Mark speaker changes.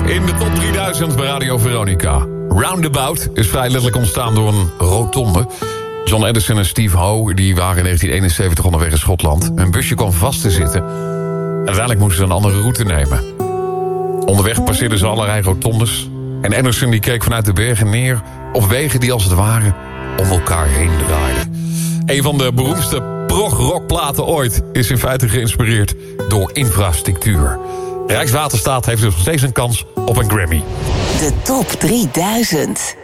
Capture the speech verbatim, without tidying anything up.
Speaker 1: In de top drieduizend bij Radio Veronica. Roundabout is vrij letterlijk ontstaan door een rotonde. John Edison en Steve Howe die waren in negentien eenenzeventig onderweg in Schotland. Hun busje kwam vast te zitten. En uiteindelijk moesten ze een andere route nemen. Onderweg passeerden ze allerlei rotondes. En Edison die keek vanuit de bergen neer op wegen die als het ware om elkaar heen draaiden. Een van de beroemdste prog-rockplaten ooit is in feite geïnspireerd door infrastructuur. Rijkswaterstaat heeft dus nog steeds een kans op een Grammy.
Speaker 2: De top drieduizend.